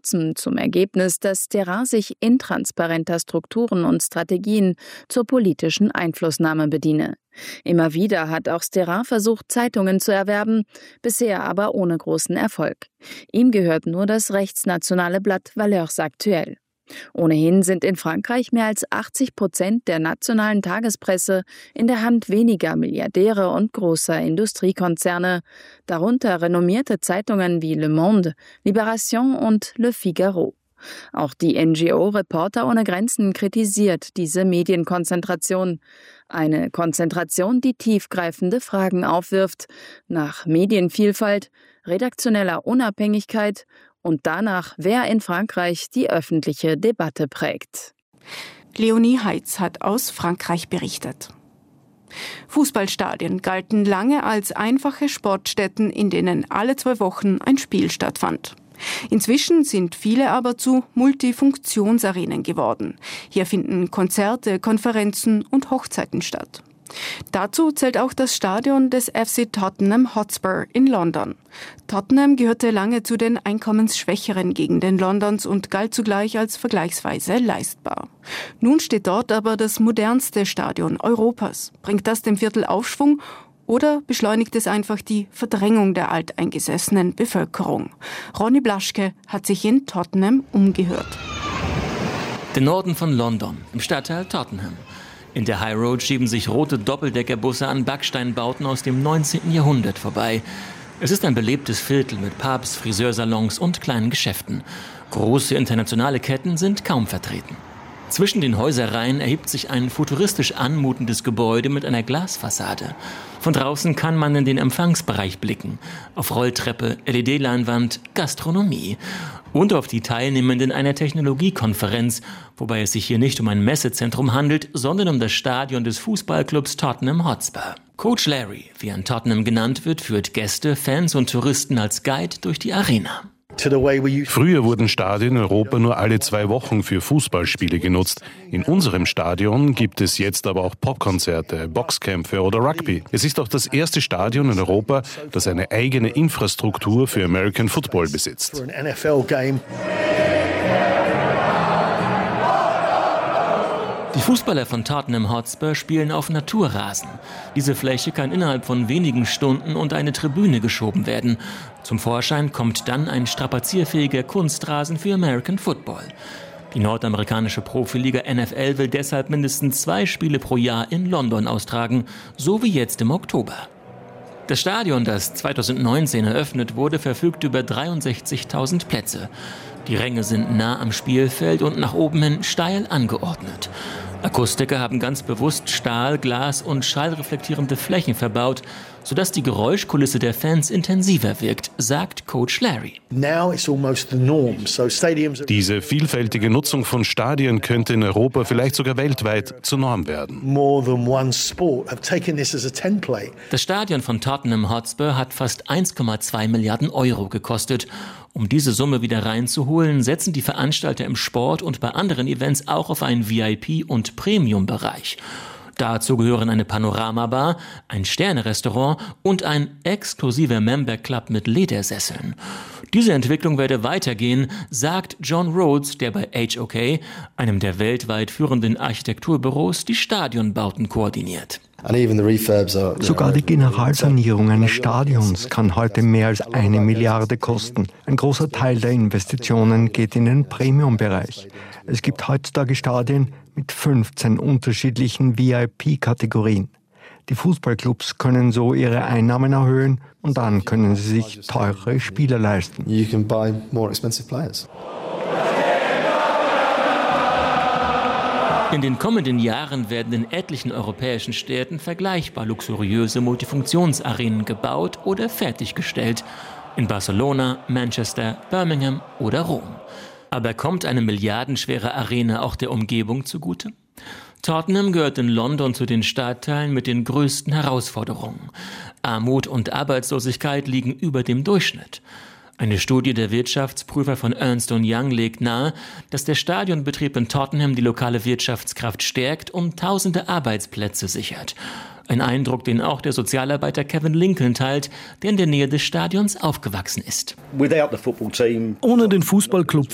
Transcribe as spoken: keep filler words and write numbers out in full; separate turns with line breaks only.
kurzem zum Ergebnis, dass Sterin sich intransparenter Strukturen und Strategien zur politischen Einflussnahme bediene. Immer wieder hat auch Sterin versucht, Zeitungen zu erwerben, bisher aber ohne großen Erfolg. Ihm gehört nur das rechtsnationale Blatt Valeurs Actuelles. Ohnehin sind in Frankreich mehr als achtzig Prozent der nationalen Tagespresse in der Hand weniger Milliardäre und großer Industriekonzerne, darunter renommierte Zeitungen wie Le Monde, Libération und Le Figaro. Auch die N G O Reporter ohne Grenzen kritisiert diese Medienkonzentration. Eine Konzentration, die tiefgreifende Fragen aufwirft, nach Medienvielfalt, redaktioneller Unabhängigkeit und danach, wer in Frankreich die öffentliche Debatte prägt.
Leonie Heitz hat aus Frankreich berichtet. Fußballstadien galten lange als einfache Sportstätten, in denen alle zwei Wochen ein Spiel stattfand. Inzwischen sind viele aber zu Multifunktionsarenen geworden. Hier finden Konzerte, Konferenzen und Hochzeiten statt. Dazu zählt auch das Stadion des F C Tottenham Hotspur in London. Tottenham gehörte lange zu den einkommensschwächeren Gegenden Londons und galt zugleich als vergleichsweise leistbar. Nun steht dort aber das modernste Stadion Europas. Bringt das dem Viertel Aufschwung oder beschleunigt es einfach die Verdrängung der alteingesessenen Bevölkerung? Ronny Blaschke hat sich in Tottenham umgehört.
Der Norden von London, im Stadtteil Tottenham. In der High Road schieben sich rote Doppeldeckerbusse an Backsteinbauten aus dem neunzehnten Jahrhundert vorbei. Es ist ein belebtes Viertel mit Pubs, Friseursalons und kleinen Geschäften. Große internationale Ketten sind kaum vertreten. Zwischen den Häuserreihen erhebt sich ein futuristisch anmutendes Gebäude mit einer Glasfassade. Von draußen kann man in den Empfangsbereich blicken. Auf Rolltreppe, L E D-Leinwand, Gastronomie. Und auf die Teilnehmenden einer Technologiekonferenz, wobei es sich hier nicht um ein Messezentrum handelt, sondern um das Stadion des Fußballclubs Tottenham Hotspur. Coach Larry, wie er in Tottenham genannt wird, führt Gäste, Fans und Touristen als Guide durch die Arena.
Früher wurden Stadien in Europa nur alle zwei Wochen für Fußballspiele genutzt. In unserem Stadion gibt es jetzt aber auch Popkonzerte, Boxkämpfe oder Rugby. Es ist auch das erste Stadion in Europa, das eine eigene Infrastruktur für American Football besitzt.
Die Fußballer von Tottenham Hotspur spielen auf Naturrasen. Diese Fläche kann innerhalb von wenigen Stunden unter eine Tribüne geschoben werden. Zum Vorschein kommt dann ein strapazierfähiger Kunstrasen für American Football. Die nordamerikanische Profiliga N F L will deshalb mindestens zwei Spiele pro Jahr in London austragen, so wie jetzt im Oktober. Das Stadion, das zweitausendneunzehn eröffnet wurde, verfügt über dreiundsechzigtausend Plätze. Die Ränge sind nah am Spielfeld und nach oben hin steil angeordnet. Akustiker haben ganz bewusst Stahl-, Glas- und schallreflektierende Flächen verbaut, sodass die Geräuschkulisse der Fans intensiver wirkt, sagt Coach Larry.
Diese vielfältige Nutzung von Stadien könnte in Europa, vielleicht sogar weltweit, zur Norm werden.
Das Stadion von Tottenham Hotspur hat fast eins Komma zwei Milliarden Euro gekostet. Um diese Summe wieder reinzuholen, setzen die Veranstalter im Sport und bei anderen Events auch auf einen V I P- und Premium-Bereich. Dazu gehören eine Panoramabar, ein Sterne-Restaurant und ein exklusiver Member-Club mit Ledersesseln. Diese Entwicklung werde weitergehen, sagt John Rhodes, der bei H O K, einem der weltweit führenden Architekturbüros, die Stadionbauten koordiniert.
Sogar die Generalsanierung eines Stadions kann heute mehr als eine Milliarde kosten. Ein großer Teil der Investitionen geht in den Premium-Bereich. Es gibt heutzutage Stadien mit fünfzehn unterschiedlichen V I P-Kategorien. Die Fußballclubs können so ihre Einnahmen erhöhen und dann können sie sich teure Spieler leisten.
You can buy more expensive players.
In den kommenden Jahren werden in etlichen europäischen Städten vergleichbar luxuriöse Multifunktionsarenen gebaut oder fertiggestellt. In Barcelona, Manchester, Birmingham oder Rom. Aber kommt eine milliardenschwere Arena auch der Umgebung zugute? Tottenham gehört in London zu den Stadtteilen mit den größten Herausforderungen. Armut und Arbeitslosigkeit liegen über dem Durchschnitt. Eine Studie der Wirtschaftsprüfer von Ernst und Young legt nahe, dass der Stadionbetrieb in Tottenham die lokale Wirtschaftskraft stärkt und tausende Arbeitsplätze sichert. Ein Eindruck, den auch der Sozialarbeiter Kevin Lincoln teilt, der in der Nähe des Stadions aufgewachsen ist.
Ohne den Fußballclub